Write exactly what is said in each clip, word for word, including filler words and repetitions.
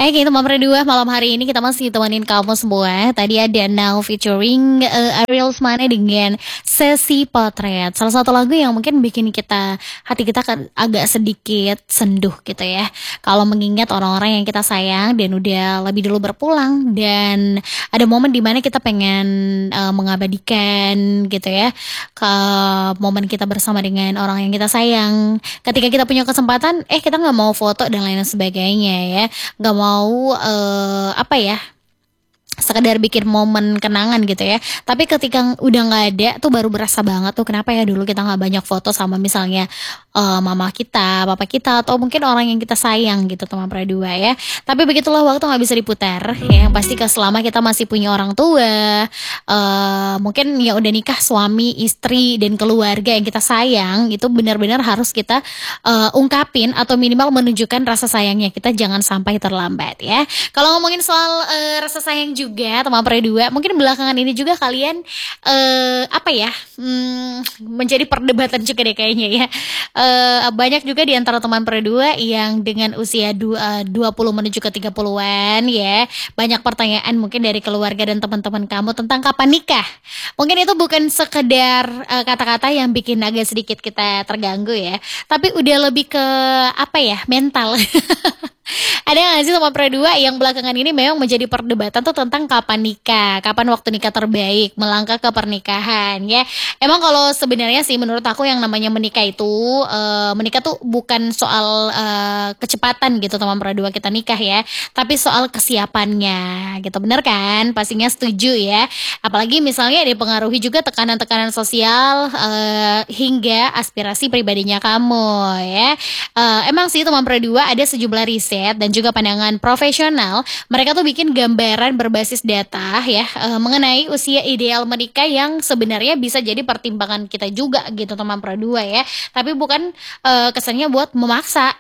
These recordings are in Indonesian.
Oke, teman berdua malam hari ini kita masih temenin kamu semua. Tadi ada Now featuring eh, Ariel Smane dengan Sesi Potret. Salah satu lagu yang mungkin bikin kita hati kita kan agak sedikit senduh gitu ya. Kalau mengingat orang-orang yang kita sayang dan udah lebih dulu berpulang, dan ada momen dimana kita pengen eh, mengabadikan gitu ya ke momen kita bersama dengan orang yang kita sayang. Ketika kita punya kesempatan, eh kita nggak mau foto dan lain sebagainya ya, nggak mau eh, apa ya, sekedar bikin momen kenangan gitu ya. Tapi ketika udah nggak ada tuh baru berasa banget tuh kenapa ya dulu kita nggak banyak foto sama misalnya eh, mama kita, papa kita, atau mungkin orang yang kita sayang gitu, teman berdua ya. Tapi begitulah, waktu nggak bisa diputar ya. Yang pasti selama kita masih punya orang tua, eh, mungkin ya udah nikah, suami, istri, dan keluarga yang kita sayang, itu benar-benar harus kita eh, ungkapin atau minimal menunjukkan rasa sayangnya kita, jangan sampai terlambat ya. Kalau ngomongin soal eh, rasa sayang juga teman berdua, mungkin belakangan ini juga kalian eh, apa ya, hmm, menjadi perdebatan juga deh kayaknya ya. Eh, banyak juga di antara teman berdua yang dengan usia dua, dua puluh menuju ke tiga puluhan ya, banyak pertanyaan mungkin dari keluarga dan teman-teman kamu tentang kapan nikah. Mungkin itu bukan sekedar eh, kata-kata yang bikin agak sedikit kita terganggu ya, tapi udah lebih ke apa ya, mental. Ada nggak sih teman berdua yang belakangan ini memang menjadi perdebatan tuh tentang kapan nikah, kapan waktu nikah terbaik, melangkah ke pernikahan ya. Emang kalau sebenarnya sih menurut aku yang namanya menikah itu, eh, menikah tuh bukan soal eh, kecepatan gitu teman berdua kita nikah ya, tapi soal kesiapannya gitu, bener kan? Pastinya setuju ya. Apalagi misalnya dipengaruhi juga tekanan-tekanan sosial eh, hingga aspirasi pribadinya kamu ya. Eh, emang sih teman berdua ada sejumlah riset dan juga pandangan profesional. Mereka tuh bikin gambaran berbasis data ya, eh, mengenai usia ideal menikah yang sebenarnya bisa jadi pertimbangan kita juga gitu teman berdua ya. Tapi bukan eh, kesannya buat memaksa.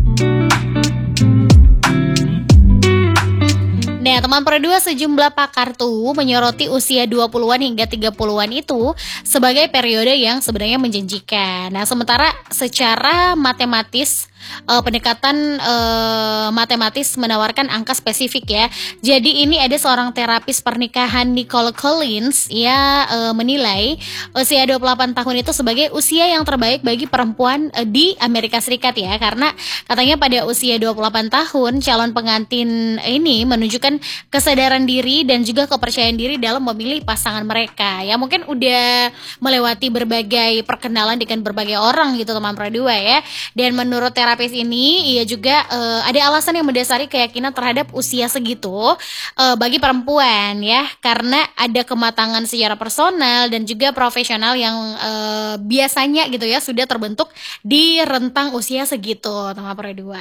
Nah, teman berdua, sejumlah pakar tuh menyoroti usia dua puluhan hingga tiga puluhan itu sebagai periode yang sebenarnya menjanjikan. Nah, sementara secara matematis, eh, pendekatan eh, matematis menawarkan angka spesifik ya. Jadi ini ada seorang terapis pernikahan, Nicole Collins, ya eh, menilai usia dua puluh delapan tahun itu sebagai usia yang terbaik bagi perempuan eh, di Amerika Serikat ya. Karena katanya pada usia dua puluh delapan tahun calon pengantin ini menunjukkan kesadaran diri dan juga kepercayaan diri dalam memilih pasangan mereka. Ya mungkin udah melewati berbagai perkenalan dengan berbagai orang gitu teman berdua ya. Dan menurut terapis ini, ia juga uh, ada alasan yang mendasari keyakinan terhadap usia segitu uh, bagi perempuan ya, karena ada kematangan secara personal dan juga profesional yang uh, biasanya gitu ya sudah terbentuk di rentang usia segitu teman berdua.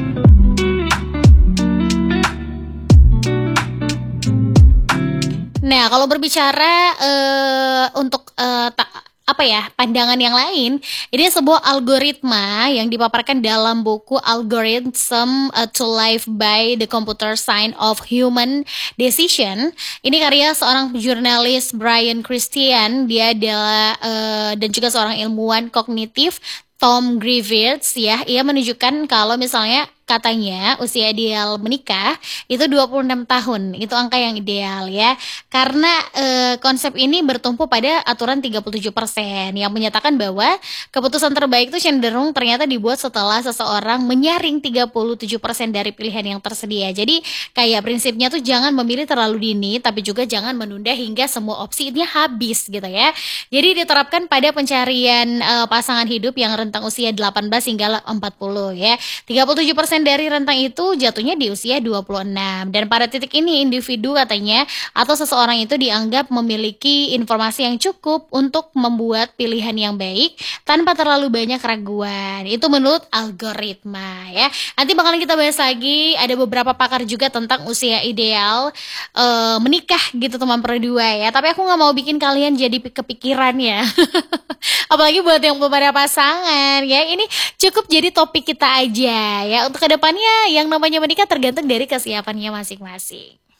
Nah, kalau berbicara uh, untuk uh, ta- apa ya, pandangan yang lain, ini sebuah algoritma yang dipaparkan dalam buku Algorithm uh, to Life by the Computer Science of Human Decision. Ini karya seorang jurnalis Brian Christian, dia adalah uh, dan juga seorang ilmuwan kognitif Tom Griffiths ya. Ia menunjukkan kalau misalnya katanya usia ideal menikah itu dua puluh enam tahun. Itu angka yang ideal ya. Karena e, konsep ini bertumpu pada aturan tiga puluh tujuh persen yang menyatakan bahwa keputusan terbaik itu cenderung ternyata dibuat setelah seseorang menyaring tiga puluh tujuh persen dari pilihan yang tersedia. Jadi kayak prinsipnya tuh jangan memilih terlalu dini, tapi juga jangan menunda hingga semua opsinya habis gitu ya. Jadi diterapkan pada pencarian e, pasangan hidup yang rentang usia delapan belas hingga empat puluh ya. tiga puluh tujuh persen dari rentang itu jatuhnya di usia dua puluh enam. Dan pada titik ini individu katanya atau seseorang itu dianggap memiliki informasi yang cukup untuk membuat pilihan yang baik tanpa terlalu banyak keraguan. Itu menurut algoritma ya. Nanti bakalan kita bahas lagi, ada beberapa pakar juga tentang usia ideal e, menikah gitu teman berdua ya. Tapi aku gak mau bikin kalian jadi kepikiran ya. Apalagi buat yang belum ada pasangan ya. Ini cukup jadi topik kita aja ya. Untuk kedepannya yang namanya menikah tergantung dari kesiapannya masing-masing.